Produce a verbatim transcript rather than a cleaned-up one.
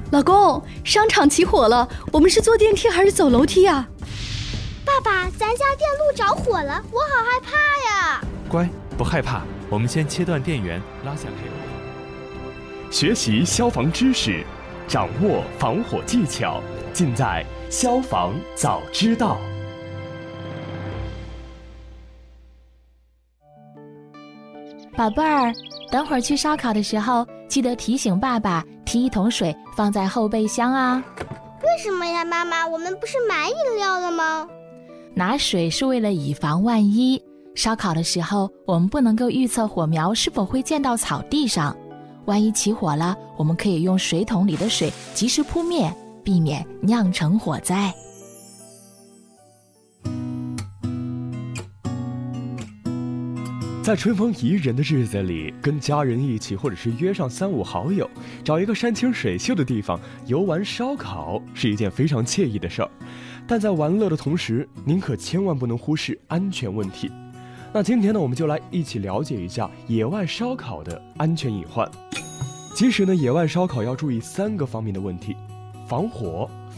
老公，商场起火了，我们是坐电梯还是走楼梯啊？ 爸爸，咱家电路着火了，我好害怕呀！ 乖，不害怕，我们先切断电源，拉下 cable。 学习消防知识，掌握防火技巧，尽在消防早知道。 宝贝儿，等会儿去烧烤的时候，记得提醒爸爸提一桶水放在后备箱啊。 为什么呀，妈妈？我们不是买饮料了吗？ 拿水是为了以防万一。烧烤的时候，我们不能够预测火苗是否会溅到草地上。万一起火了，我们可以用水桶里的水及时扑灭，避免酿成火灾。 在春风宜人的日子里，跟家人一起，或者是约上三五好友，找一个山清水秀的地方游玩烧烤，是一件非常惬意的事儿。但在玩乐的同时，您可千万不能忽视安全问题。那今天呢，我们就来一起了解一下野外烧烤的安全隐患。其实呢，野外烧烤要注意三个方面的问题：防火、